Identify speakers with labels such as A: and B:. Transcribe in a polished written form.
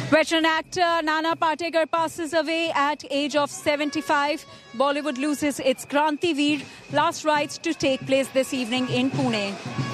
A: Veteran actor Nana Patekar passes away at age of 75. Bollywood loses its Kranti Veer. Last rites to take place this evening in Pune.